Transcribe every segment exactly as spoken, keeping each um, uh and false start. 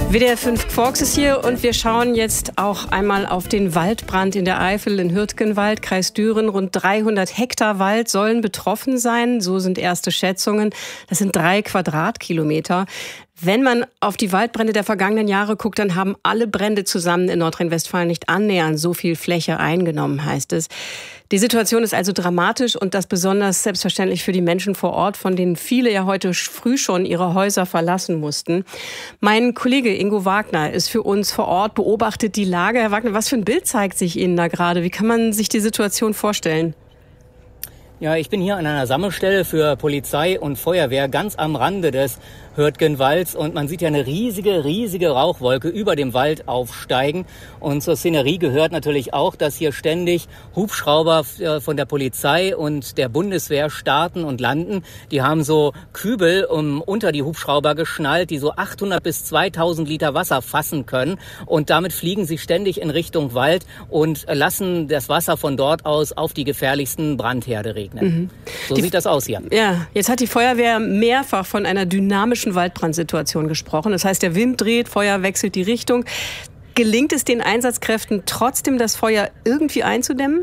W D R fünf Quarks ist hier und wir schauen jetzt auch einmal auf den Waldbrand in der Eifel in Hürtgenwald, Kreis Düren. Rund dreihundert Hektar Wald sollen betroffen sein, so sind erste Schätzungen. Das sind drei Quadratkilometer. Wenn man auf die Waldbrände der vergangenen Jahre guckt, dann haben alle Brände zusammen in Nordrhein-Westfalen nicht annähernd so viel Fläche eingenommen, heißt es. Die Situation ist also dramatisch und das besonders selbstverständlich für die Menschen vor Ort, von denen viele ja heute früh schon ihre Häuser verlassen mussten. Mein Kollege Ingo Wagner ist für uns vor Ort, beobachtet die Lage. Herr Wagner, was für ein Bild zeigt sich Ihnen da gerade? Wie kann man sich die Situation vorstellen? Ja, ich bin hier an einer Sammelstelle für Polizei und Feuerwehr ganz am Rande des Hürtgenwalds und man sieht ja eine riesige, riesige Rauchwolke über dem Wald aufsteigen. Und zur Szenerie gehört natürlich auch, dass hier ständig Hubschrauber von der Polizei und der Bundeswehr starten und landen. Die haben so Kübel um, unter die Hubschrauber geschnallt, die so achthundert bis zweitausend Liter Wasser fassen können. Und damit fliegen sie ständig in Richtung Wald und lassen das Wasser von dort aus auf die gefährlichsten Brandherde regnen. Mhm. So die, sieht das aus hier. Ja, jetzt hat die Feuerwehr mehrfach von einer dynamischen Waldbrandsituation gesprochen. Das heißt, der Wind dreht, Feuer wechselt die Richtung. Gelingt es den Einsatzkräften trotzdem, das Feuer irgendwie einzudämmen?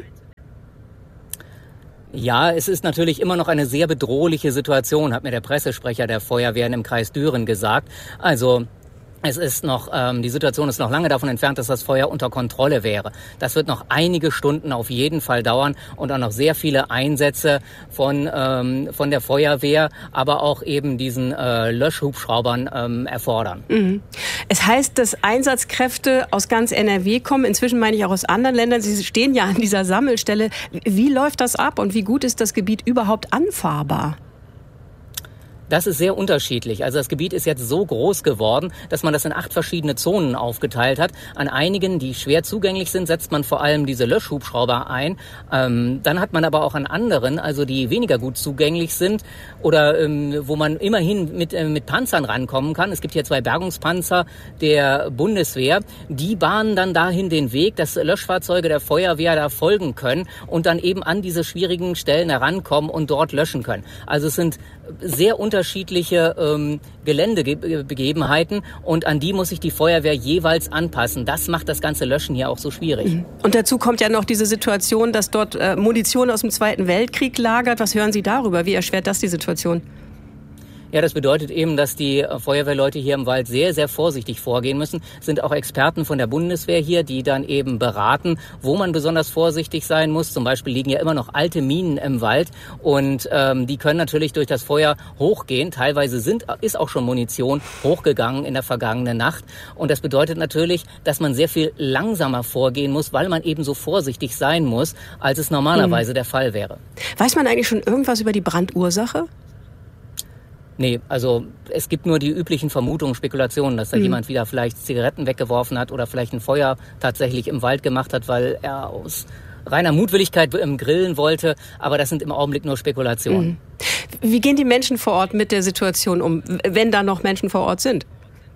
Ja, es ist natürlich immer noch eine sehr bedrohliche Situation, hat mir der Pressesprecher der Feuerwehren im Kreis Düren gesagt. Also Es ist noch, ähm, die Situation ist noch lange davon entfernt, dass das Feuer unter Kontrolle wäre. Das wird noch einige Stunden auf jeden Fall dauern und auch noch sehr viele Einsätze von ähm, von der Feuerwehr, aber auch eben diesen äh, Löschhubschraubern ähm, erfordern. Mhm. Es heißt, dass Einsatzkräfte aus ganz N R W kommen. Inzwischen meine ich auch aus anderen Ländern. Sie stehen ja an dieser Sammelstelle. Wie läuft das ab und wie gut ist das Gebiet überhaupt anfahrbar? Das ist sehr unterschiedlich. Also das Gebiet ist jetzt so groß geworden, dass man das in acht verschiedene Zonen aufgeteilt hat. An einigen, die schwer zugänglich sind, setzt man vor allem diese Löschhubschrauber ein. Ähm, dann hat man aber auch an anderen, also die weniger gut zugänglich sind oder ähm, wo man immerhin mit, äh, mit Panzern rankommen kann. Es gibt hier zwei Bergungspanzer der Bundeswehr. Die bahnen dann dahin den Weg, dass Löschfahrzeuge der Feuerwehr da folgen können und dann eben an diese schwierigen Stellen herankommen und dort löschen können. Also es sind sehr unterschiedliche ähm, Geländebegebenheiten und an die muss sich die Feuerwehr jeweils anpassen. Das macht das ganze Löschen hier auch so schwierig. Und dazu kommt ja noch diese Situation, dass dort äh, Munition aus dem Zweiten Weltkrieg lagert. Was hören Sie darüber? Wie erschwert das die Situation? Ja, das bedeutet eben, dass die Feuerwehrleute hier im Wald sehr, sehr vorsichtig vorgehen müssen. Es sind auch Experten von der Bundeswehr hier, die dann eben beraten, wo man besonders vorsichtig sein muss. Zum Beispiel liegen ja immer noch alte Minen im Wald und ähm, die können natürlich durch das Feuer hochgehen. Teilweise sind, ist auch schon Munition hochgegangen in der vergangenen Nacht. Und das bedeutet natürlich, dass man sehr viel langsamer vorgehen muss, weil man eben so vorsichtig sein muss, als es normalerweise mhm. der Fall wäre. Weiß man eigentlich schon irgendwas über die Brandursache? Nee, also es gibt nur die üblichen Vermutungen, Spekulationen, dass da mhm. jemand wieder vielleicht Zigaretten weggeworfen hat oder vielleicht ein Feuer tatsächlich im Wald gemacht hat, weil er aus reiner Mutwilligkeit im Grillen wollte. Aber das sind im Augenblick nur Spekulationen. Mhm. Wie gehen die Menschen vor Ort mit der Situation um, wenn da noch Menschen vor Ort sind?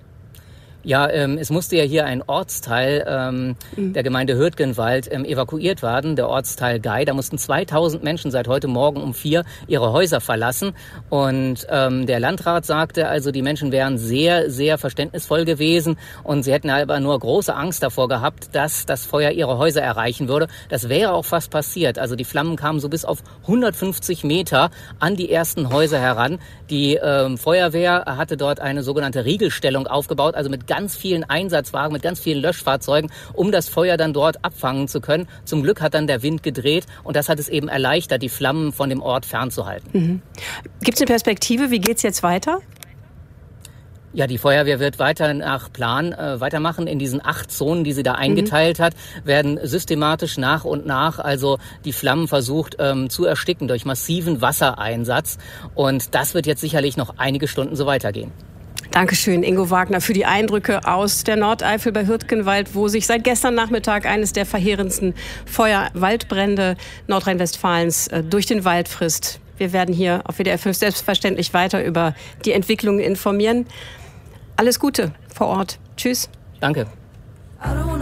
Ja, ähm, es musste ja hier ein Ortsteil ähm, mhm. der Gemeinde Hürtgenwald ähm, evakuiert werden, der Ortsteil Gei. Da mussten zweitausend Menschen seit heute Morgen um vier ihre Häuser verlassen. Und ähm, der Landrat sagte, also die Menschen wären sehr, sehr verständnisvoll gewesen und sie hätten aber nur große Angst davor gehabt, dass das Feuer ihre Häuser erreichen würde. Das wäre auch fast passiert. Also die Flammen kamen so bis auf hundertfünfzig Meter an die ersten Häuser heran. Die ähm, Feuerwehr hatte dort eine sogenannte Riegelstellung aufgebaut, also mit ganz vielen Einsatzwagen, mit ganz vielen Löschfahrzeugen, um das Feuer dann dort abfangen zu können. Zum Glück hat dann der Wind gedreht und das hat es eben erleichtert, die Flammen von dem Ort fernzuhalten. Mhm. Gibt es eine Perspektive? Wie geht's jetzt weiter? Ja, die Feuerwehr wird weiter nach Plan äh, weitermachen. In diesen acht Zonen, die sie da eingeteilt mhm. hat, werden systematisch nach und nach also die Flammen versucht ähm, zu ersticken durch massiven Wassereinsatz. Und das wird jetzt sicherlich noch einige Stunden so weitergehen. Dankeschön, Ingo Wagner, für die Eindrücke aus der Nordeifel bei Hürtgenwald, wo sich seit gestern Nachmittag eines der verheerendsten Feuer-Waldbrände Nordrhein-Westfalens durch den Wald frisst. Wir werden hier auf W D R fünf selbstverständlich weiter über die Entwicklungen informieren. Alles Gute vor Ort. Tschüss. Danke.